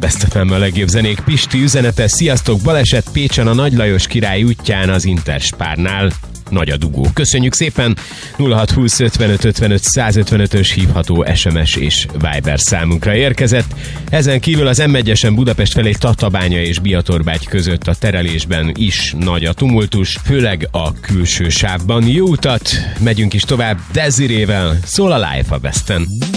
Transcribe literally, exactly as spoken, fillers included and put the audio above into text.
Best ef em a legjobb zenék. Pisti üzenete: sziasztok, baleset Pécsen a Nagy Lajos Király útján az Interspárnál. Nagy a dugó. Köszönjük szépen! nulla hat húsz ötvenöt ötvenöt száz ötvenötös hívható es em es és Viber számunkra érkezett. Ezen kívül az em egyesen Budapest felé Tatabánya és Biatorbágy között a terelésben is nagy a tumultus, főleg a külső sávban. Jó utat! Megyünk is tovább Desirével. Szól a Life a Besten.